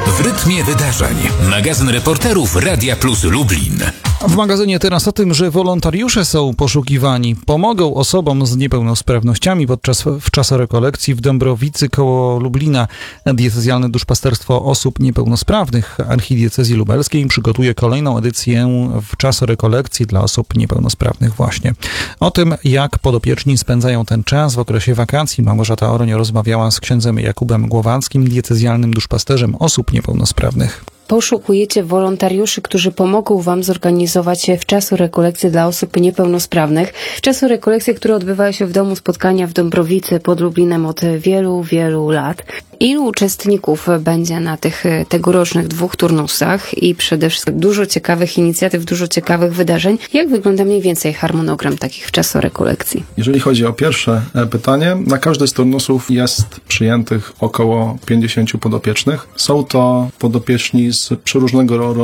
W rytmie wydarzeń. Magazyn reporterów Radia Plus Lublin. W magazynie teraz o tym, że wolontariusze są poszukiwani. Pomogą osobom z niepełnosprawnościami w czasorekolekcji w Dąbrowicy koło Lublina. Diecezjalne duszpasterstwo osób niepełnosprawnych Archidiecezji Lubelskiej przygotuje kolejną edycję w czasorekolekcji dla osób niepełnosprawnych właśnie. O tym, jak podopieczni spędzają ten czas w okresie wakacji, Małgorzata Oroń rozmawiała z księdzem Jakubem Głowackim, diecezjalnym duszpasterzem osób niepełnosprawnych. Poszukujecie wolontariuszy, którzy pomogą Wam zorganizować się w czasorekolekcje dla osób niepełnosprawnych. Czasorekolekcje, które odbywają się w domu spotkania w Dąbrowicy pod Lublinem od wielu, wielu lat. Ilu uczestników będzie na tych tegorocznych 2 turnusach i przede wszystkim dużo ciekawych inicjatyw, dużo ciekawych wydarzeń. Jak wygląda mniej więcej harmonogram takich czasorekolekcji? Jeżeli chodzi o pierwsze pytanie, na każdy z turnusów jest przyjętych około 50 podopiecznych. Są to podopieczni z przeróżnego